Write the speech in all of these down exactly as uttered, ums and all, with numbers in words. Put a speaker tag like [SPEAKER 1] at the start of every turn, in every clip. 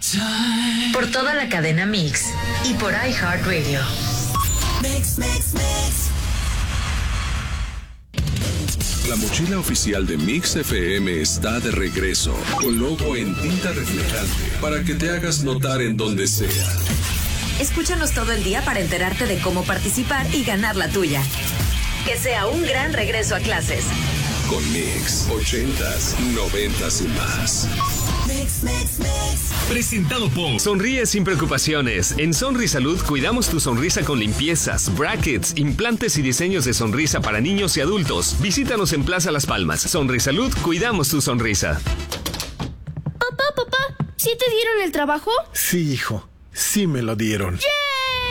[SPEAKER 1] Por toda la cadena Mix y por iHeartRadio. Mix, Mix, Mix.
[SPEAKER 2] La mochila oficial de Mix F M está de regreso, con logo en tinta reflejante, para que te hagas notar en donde sea.
[SPEAKER 3] Escúchanos todo el día para enterarte de cómo participar y ganar la tuya. Que sea un gran regreso a clases.
[SPEAKER 2] Con Mix, ochentas, noventas y más.
[SPEAKER 1] Mix, mix, mix.
[SPEAKER 4] Presentado por Sonríe sin preocupaciones. En Sonrisalud cuidamos tu sonrisa con limpiezas, brackets, implantes y diseños de sonrisa para niños y adultos. Visítanos en Plaza Las Palmas. Sonrisalud, cuidamos tu sonrisa.
[SPEAKER 5] Papá, papá, ¿sí te dieron el trabajo?
[SPEAKER 6] Sí, hijo, sí me lo dieron.
[SPEAKER 5] ¡Yeah!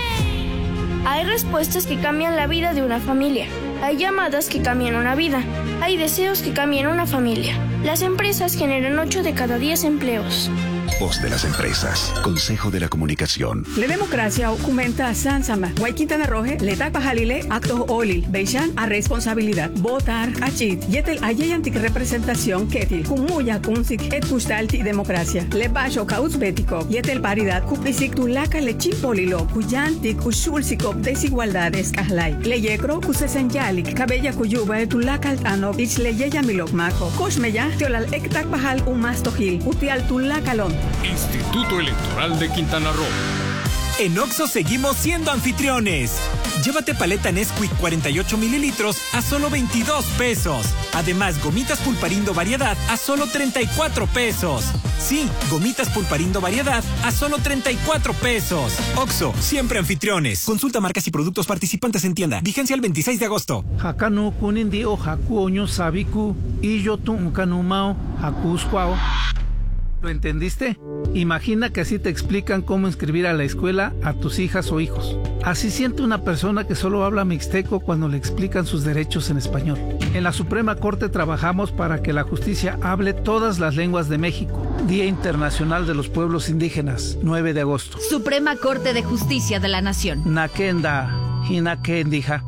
[SPEAKER 5] Hay respuestas que cambian la vida de una familia. Hay llamadas que cambian una vida. Hay deseos que cambian una familia. Las empresas generan ocho de cada diez empleos.
[SPEAKER 7] Voz de las empresas. Consejo de la Comunicación.
[SPEAKER 8] Le democracia aumenta sansama. Guayquintana roje, le taca jalile, actos olil, beishan a responsabilidad. Votar, achit, yetel ayeyantic representación ketil, kumuya kunsik et kustalti democracia. Le basho kauzbético, yetel paridad, kupisik tulaka le chipolilo, kuyantik ushulsikop desigualdades kahlai. Le yekro kusesenyalik, cabella kuyuba et tulaka altano, ich le yeyamilok mako. Koshmeya, teolal ektak bahal umastojil, utial tulakalon.
[SPEAKER 9] Instituto Electoral de Quintana Roo.
[SPEAKER 10] En Oxxo seguimos siendo anfitriones. Llévate paleta Nesquik cuarenta y ocho mililitros a solo veintidós pesos. Además, gomitas Pulparindo Variedad a solo treinta y cuatro pesos. Sí, gomitas Pulparindo Variedad a solo treinta y cuatro pesos. Oxxo, siempre anfitriones. Consulta marcas y productos participantes en tienda. Vigencia el veintiséis de agosto.
[SPEAKER 11] Hakanu kunindi o haku oño sabiku y yo tu kanumao hakuskwao. ¿Lo entendiste? Imagina que así te explican cómo inscribir a la escuela a tus hijas o hijos. Así siente una persona que solo habla mixteco cuando le explican sus derechos en español. En la Suprema Corte trabajamos para que la justicia hable todas las lenguas de México. Día Internacional de los Pueblos Indígenas, nueve de agosto.
[SPEAKER 12] Suprema Corte de Justicia de la Nación.
[SPEAKER 11] Nakenda, hinakendija.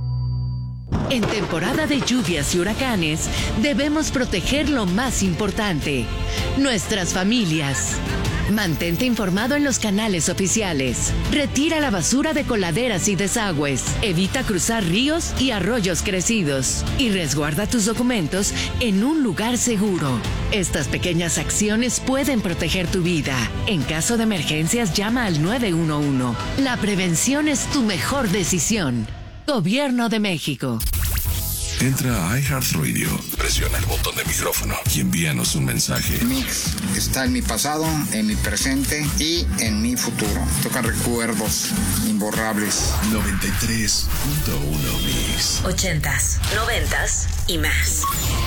[SPEAKER 1] En temporada de lluvias y huracanes, debemos proteger lo más importante, nuestras familias. Mantente informado en los canales oficiales. Retira la basura de coladeras y desagües. Evita cruzar ríos y arroyos crecidos. Y resguarda tus documentos en un lugar seguro. Estas pequeñas acciones pueden proteger tu vida. En caso de emergencias, llama al nueve uno uno. La prevención es tu mejor decisión. Gobierno de México.
[SPEAKER 2] Entra a iHeartRadio, presiona el botón de micrófono y envíanos un mensaje.
[SPEAKER 13] Mix está en mi pasado, en mi presente y en mi futuro. Toca recuerdos imborrables.
[SPEAKER 2] noventa y tres punto uno Mix.
[SPEAKER 1] Ochentas, noventas y más.